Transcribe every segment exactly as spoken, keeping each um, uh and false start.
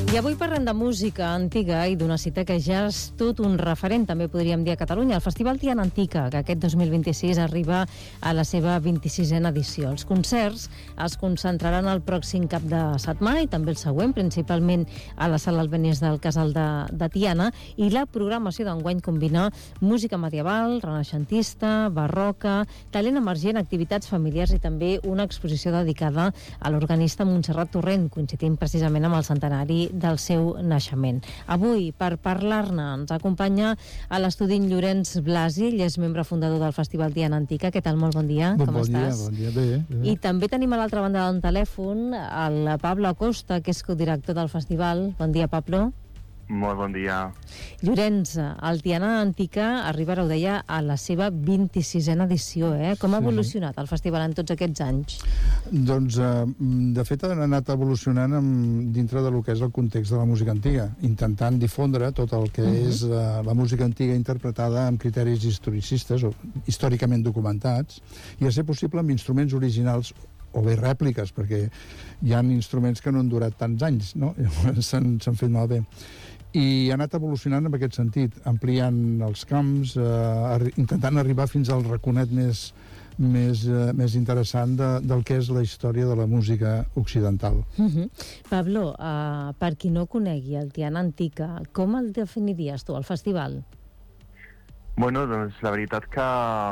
I avui parlem de música antiga i d'una cita que ja és tot un referent, també podríem dir, a Catalunya, el Festival Tiana Antica, que aquest dos mil vint-i-sis arriba a la seva vint-i-sisena edició. Els concerts es concentraran el pròxim cap de setmana i també el següent, principalment a la Sala Albéniz del Casal de, de Tiana, i la programació d'enguany combina música medieval, renaixentista, barroca, talent emergent, activitats familiars i també una exposició dedicada a l'organista Montserrat Torrent, coincidint precisament amb el centenari del seu naixement. Avui, per parlar-ne, ens acompanya a l'estudi en Llorenç Blasi, ell és membre fundador del Festival Tiana Antica. Què tal? Molt bon dia. Bon, Com bon estàs? Dia, bon dia, bé, bé. I també tenim a l'altra banda del telèfon el Pablo Acosta, que és codirector del festival. Bon dia, Pablo. Molt bon dia. Llorenç, el Tiana Antica arriba, ara ho deia, a la seva vint-i-sisena edició, eh? Com ha evolucionat el festival en tots aquests anys? Doncs, eh, de fet, han anat evolucionant amb, dintre de lo que és el context de la música antiga, intentant difondre tot el que uh-huh. és eh, la música antiga interpretada amb criteris historicistes o històricament documentats, i a ser possible amb instruments originals o bé rèpliques, perquè hi ha instruments que no han durat tants anys, no? S'han fet malbé. I ha anat evolucionant en aquest sentit, ampliant els camps, eh, arri intentant arribar fins al raconet més, més, eh, més interessant de, del que és la història de la música occidental. Uh-huh. Pablo, uh, per qui no conegui el Tiana Antica, com el definiries tu, el festival? Bueno, doncs la veritat que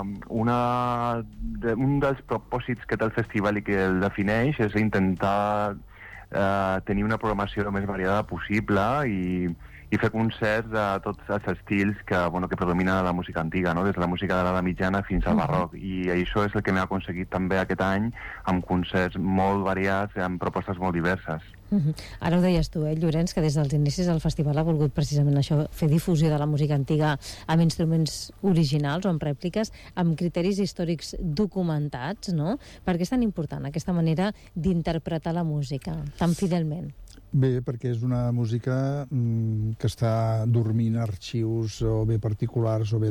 una de, un dels propòsits que té el festival i que el defineix és intentar eh, tenir una programació el més variada possible i, i fer concerts de tots els estils que, bueno, que predominen a la música antiga, no? Des de la música de l'edat mitjana fins al barroc. I això és el que m'ha aconseguit també aquest any, amb concerts molt variats, amb propostes molt diverses. Uh-huh. Ara ho deies tu, eh, Llorenç, que des dels inicis el festival ha volgut precisament això, fer difusió de la música antiga amb instruments originals o amb rèpliques, amb criteris històrics documentats, no? Per què és tan important aquesta manera d'interpretar la música tan fidelment? Bé, perquè és una música mm, que està dormint a arxius o bé particulars o bé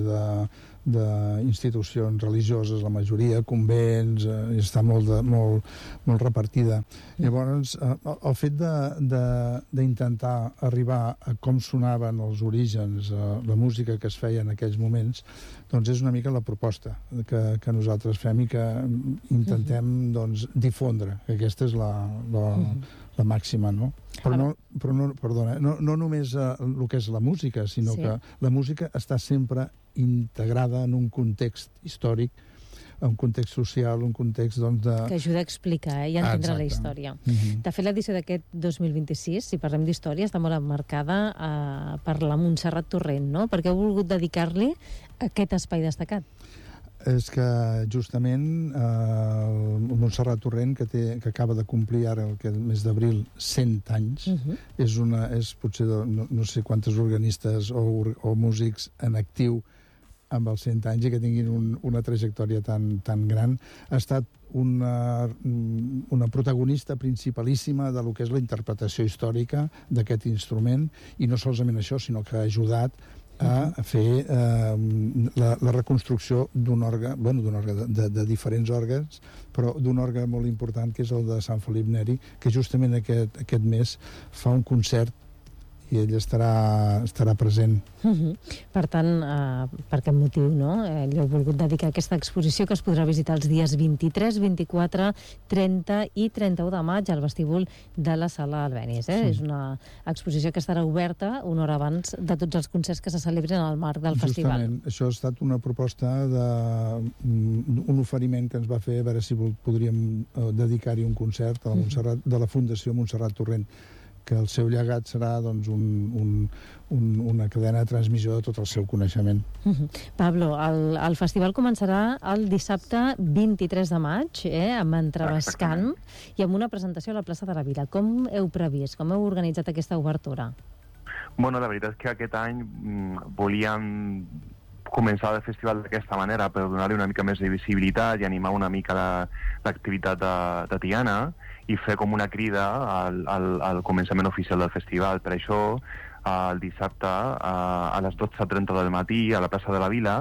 d'institucions religioses, la majoria, convents, eh, està molt, de, molt, molt repartida. Llavors, eh, el fet d'intentar arribar a com sonaven els orígens, eh, la música que es feia en aquells moments, doncs és una mica la proposta que, que nosaltres fem i que intentem doncs, difondre, que aquesta és la, la, la màxima, no? Però no, però no, perdona, no, no només eh, el que és la música, sinó sí. que la música està sempre integrada en un context històric, un context social, un context doncs, de... que ajuda a explicar eh, i a entendre ah, la història. Uh-huh. De fet, l'edició d'aquest dos mil vint-i-sis, si parlem d'història, està molt emmarcada eh, per la Montserrat Torrent, no? Per què heu volgut dedicar-li aquest espai destacat? És que justament eh, el Montserrat Torrent, que, té, que acaba de complir ara el, que, el mes d'abril cent anys, uh-huh. és, una, és potser de, no, no sé quantes organistes o, o músics en actiu amb els cent anys i que tinguin un, una trajectòria tan, tan gran, ha estat una, una protagonista principalíssima de lo que és la interpretació històrica d'aquest instrument, i no solament això, sinó que ha ajudat a fer eh, la, la reconstrucció d'un òrgan, bueno, d'un òrgan de, de, de diferents òrgans, però d'un òrgan molt important, que és el de Sant Felip Neri, que justament aquest, aquest mes fa un concert i ell estarà, estarà present. Uh-huh. Per tant, eh, per aquest motiu, no? Eh, li heu volgut dedicar aquesta exposició que es podrà visitar els dies vint-i-tres, vint-i-quatre, trenta i trenta-u de maig al vestíbul de la Sala Albéniz. Eh? Sí. És una exposició que estarà oberta una hora abans de tots els concerts que se celebren al marc del Justament, festival. Justament, això ha estat una proposta de, un oferiment que ens va fer, a veure si podríem eh, dedicar-hi un concert a la Montserrat, de la Fundació Montserrat Torrent, que el seu llegat serà doncs, un, un, un, una cadena de transmissió de tot el seu coneixement. Uh-huh. Pablo, el, el festival començarà el dissabte vint-i-tres de maig, eh, amb Entrebascant, i amb una presentació a la plaça de la Vila. Com heu previst, com heu organitzat aquesta obertura? Bueno, la veritat és que aquest any mm, volíem començar el festival d'aquesta manera per donar-li una mica més de visibilitat i animar una mica l'activitat de, de Tiana i fer com una crida al, al, al començament oficial del festival. Per això, el dissabte a les dotze trenta del matí a la plaça de la Vila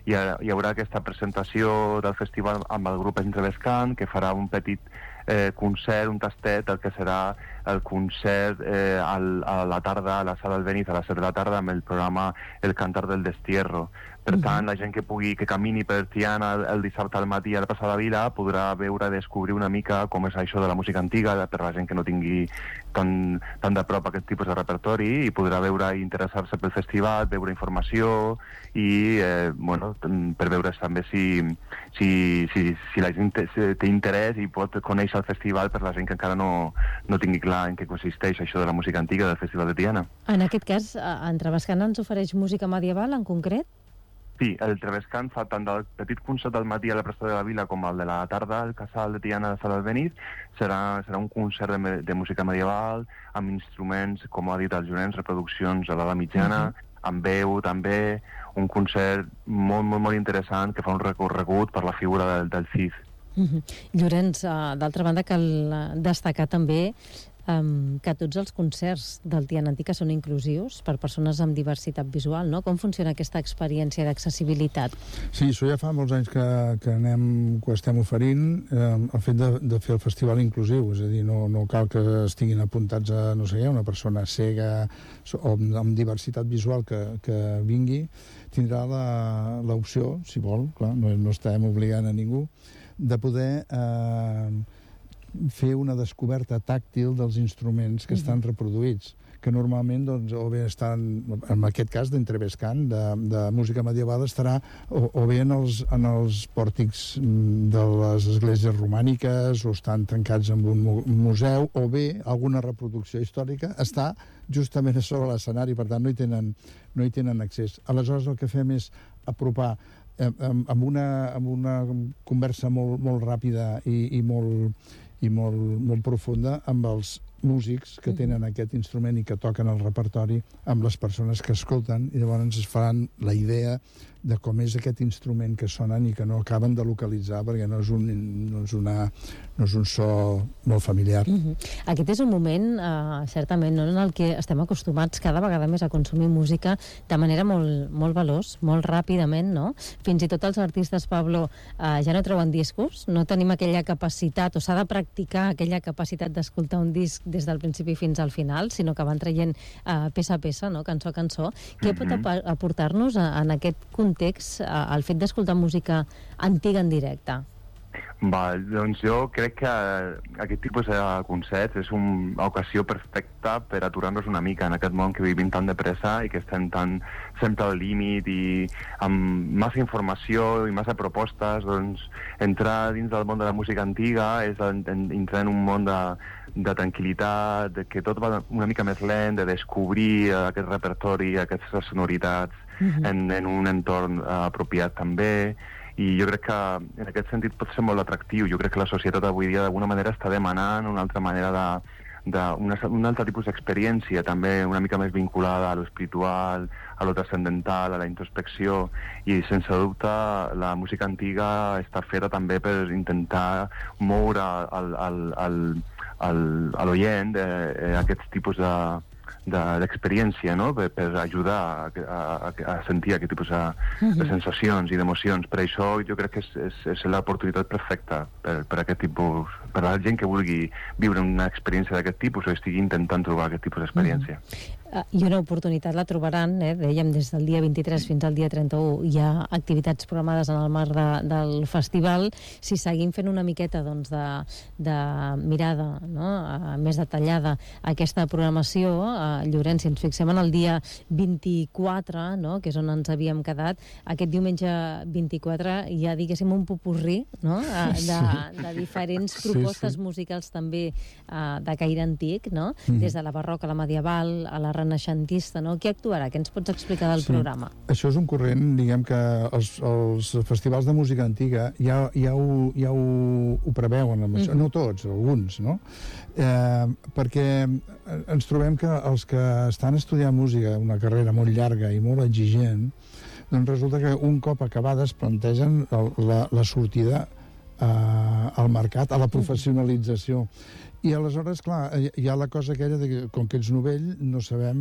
hi, ha, hi haurà aquesta presentació del festival amb el grup Entrevescant, que farà un petit eh, concert, un tastet, el que serà el concert eh, al, a la tarda, a la sala del Benítez, a les set de la tarda, amb el programa El Cantar del Destierro. Per tant, la gent que pugui, que camini per Tiana el, el dissabte al matí a la plaça de la Vila podrà veure, descobrir una mica com és això de la música antiga, per la gent que no tingui tan, tan de prop aquest tipus de repertori, i podrà veure i interessar-se pel festival, veure informació i, eh, bueno, per veure també si, si, si, si la gent té, té interès i pot conèixer el festival, per la gent que encara no, no tingui clar en què consisteix això de la música antiga del Festival de Tiana. En aquest cas, Entrevescant ens ofereix música medieval en concret? Sí, el Entrevescant fa tant del petit concert del matí a la plaça de la Vila com el de la tarda al Casal de Tiana de Sala del Benítez. Serà, serà un concert de, de música medieval amb instruments, com ha dit el Llorenç, reproduccions a l'edat mitjana, uh -huh. amb veu també, un concert molt, molt, molt interessant que fa un recorregut per la figura del, del Cid. Uh -huh. Llorenç, uh, d'altra banda cal destacar també Um, que tots els concerts del Tiana Antica són inclusius per persones amb diversitat visual, no? Com funciona aquesta experiència d'accessibilitat? Sí, això ja fa molts anys que, que, anem, que estem oferint eh, el fet de, de fer el festival inclusiu, és a dir, no, no cal que estiguin apuntats a, no sé què, una persona cega o amb, amb diversitat visual que, que vingui, tindrà l'opció, si vol, clar, no, no estem obligant a ningú, de poder eh, fer una descoberta tàctil dels instruments que estan reproduïts, que normalment, doncs, o bé estan, en aquest cas d'Entrevescant, de, de música medieval, estarà o, o bé en els, en els pòrtics de les esglésies romàniques, o estan tancats en un museu, o bé alguna reproducció històrica està justament a sobre l'escenari, per tant no hi tenen, no hi tenen accés. Aleshores el que fem és apropar eh, amb, amb, una, amb una conversa molt, molt ràpida i, i molt i molt, molt profunda amb els músics que tenen aquest instrument i que toquen el repertori, amb les persones que escolten, i llavors es faran la idea de com és aquest instrument que sonen i que no acaben de localitzar perquè no és un, no és una, no és un so molt familiar. Uh-huh. Aquest és un moment, uh, certament, no, en el que estem acostumats cada vegada més a consumir música de manera molt, molt veloç, molt ràpidament, no? Fins i tot els artistes, Pablo, uh, ja no treuen discos, no tenim aquella capacitat, o s'ha de practicar aquella capacitat d'escoltar un disc des del principi fins al final, sinó que van traient uh, peça a peça, no? Cançó a cançó. Què uh-huh. pot aportar-nos a, en aquest context el fet d'escoltar música antiga en directe? Val, doncs jo crec que aquest tipus de concerts és una ocasió perfecta per aturar-nos una mica en aquest món que vivim tan de pressa i que estem tan sempre al límit i amb massa informació i massa propostes. Doncs entrar dins del món de la música antiga és entrar en un món de, de tranquil·litat, de que tot va una mica més lent, de descobrir aquest repertori, aquestes sonoritats uh-huh. en, en un entorn uh, apropiat també. I jo crec que en aquest sentit pot ser molt atractiu. Jo crec que la societat avui dia d'alguna manera està demanant una altra manera de, de una, un altre tipus d'experiència, també una mica més vinculada a l'espiritual, a lo transcendental, a la introspecció, i sense dubte la música antiga està feta també per intentar moure al, al, al, al, a l'oient eh, aquests tipus de d'experiència, no? Per, per ajudar a, a, a sentir aquest tipus de, uh-huh. de sensacions i d'emocions. Per això jo crec que és, és, és l'oportunitat perfecta per, per aquest tipus, per a la gent que vulgui viure una experiència d'aquest tipus o estigui intentant trobar aquest tipus d'experiència. Uh-huh. Uh, I una oportunitat la trobaran, eh? Dèiem, des del dia vint-i-tres fins al dia trenta-u hi ha activitats programades en el marc de, del festival. Si seguim fent una miqueta doncs, de, de mirada, no? uh, més detallada aquesta programació, uh, Llorenç, si ens fixem en el dia vint-i-quatre, no? Que és on ens havíem quedat, aquest diumenge vint-i-quatre hi ha, diguéssim, un popurrí, no? uh, de, de diferents propostes sí, sí. musicals també uh, de caire antic, no? Mm. Des de la barroca a la medieval, a la renaixentista, no? Qui actuarà? Què ens pots explicar del sí. programa? Això és un corrent, diguem que els, els festivals de música antiga ja, ja, ho, ja ho, ho preveuen, amb això. Mm. No tots, alguns, no? Eh, perquè ens trobem que els que estan estudiant música, una carrera molt llarga i molt exigent, doncs resulta que un cop acabades plantegen el, la, la sortida eh, al mercat, a la professionalització. I aleshores, clar, hi ha la cosa aquella de que, com que ets novell, no sabem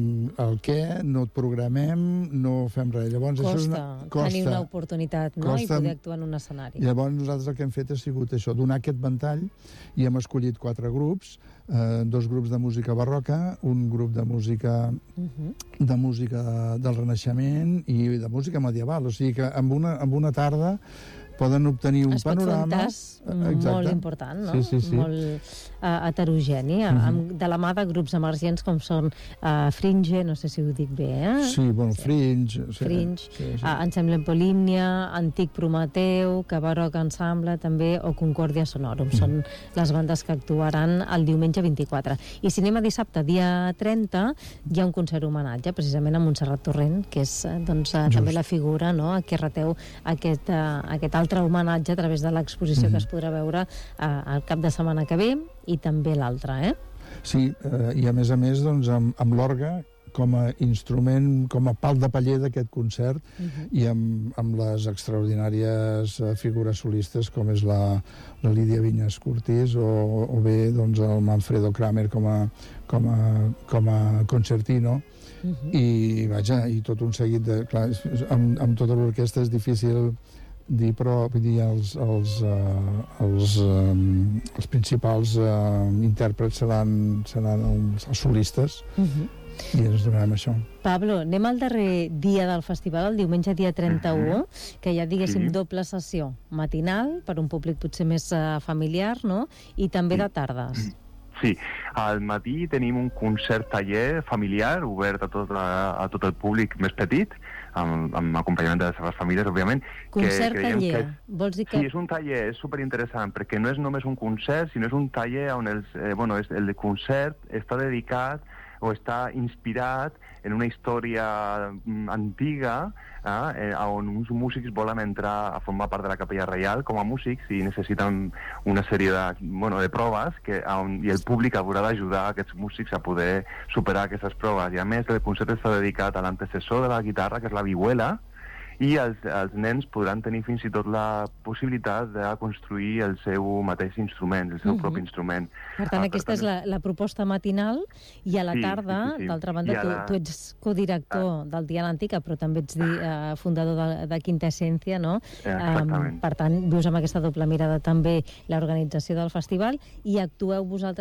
el què, no et programem, no fem res. Llavors, costa, això és una, costa tenir una oportunitat, no? Costa, i poder actuar en un escenari. Llavors, nosaltres el que hem fet ha sigut això, donar aquest ventall, i hem escollit quatre grups, eh, dos grups de música barroca, un grup de música uh-huh. de música del Renaixement i de música medieval. O sigui que amb una, amb una tarda poden obtenir un es panorama... Es pot fer un tas molt important, no? Sí, sí, sí. Molt uh, heterogeni, uh -huh. amb, de la mà de grups emergents com són uh, Fringe, no sé si ho dic bé, eh? Sí, bueno, sí. Fringe... Sí, Fringe, sí, sí. Uh, Ensemble Polímnia, Antic Prometeu, Cabaroc Ensemble, també, o Concòrdia Sonorum. Mm. Són les bandes que actuaran el diumenge vint-i-quatre. I si anem a dissabte, dia trenta, hi ha un concert homenatge, precisament a Montserrat Torrent, que és doncs, uh, també la figura, no?, a qui reteu aquest, uh, aquest altre homenatge a través de l'exposició mm. que es podrà veure uh, el cap de setmana que ve i també l'altre, eh? Sí, eh, i a més a més, doncs, amb, amb l'orgue com a instrument, com a pal de paller d'aquest concert, uh-huh. i amb, amb les extraordinàries uh, figures solistes com és la, la Lídia Vinyes Cortís o, o bé doncs, el Manfredo Kramer com a, com a, com a concertino. Uh-huh. I, vaja, i tot un seguit de... Clar, amb, amb tota l'orquestra és difícil dir, però vull dir, els, els, uh, els, um, els principals uh, intèrprets seran, seran els, els solistes, uh-huh. i ens donarem això. Pablo, anem al darrer dia del festival, el diumenge dia trenta-u, uh-huh. que hi ha, diguéssim, sí. doble sessió matinal, per un públic potser més uh, familiar, no?, i també de tardes. Sí, al matí tenim un concert-taller familiar obert a tot, a, a tot el públic més petit, amb, amb acompanyament de les seves famílies, òbviament. Concert-taller, és... vols dir que... Sí, és un taller, és superinteressant, perquè no és només un concert, sinó és un taller on els, eh, bueno, és, el concert està dedicat o està inspirat en una història antiga, eh, on uns músics volen entrar a formar part de la Capella Reial com a músics i necessiten una sèrie de, bueno, de proves que, on, i el públic haurà d'ajudar aquests músics a poder superar aquestes proves. I a més, el concert està dedicat a l'antecessor de la guitarra, que és la vihuela, i els, els nens podran tenir fins i tot la possibilitat de construir el seu mateix instrument, el seu uh-huh. propi instrument. Per tant, ah, aquesta per tant... és la, la proposta matinal, i a la sí, tarda, sí, sí, sí. d'altra banda, tu, la... tu ets codirector ah. del Diana Antica, però també ets di, uh, fundador de, de Quinta Essència, no? Exactament. Um, per tant, vius amb aquesta doble mirada també l'organització del festival, i actueu vosaltres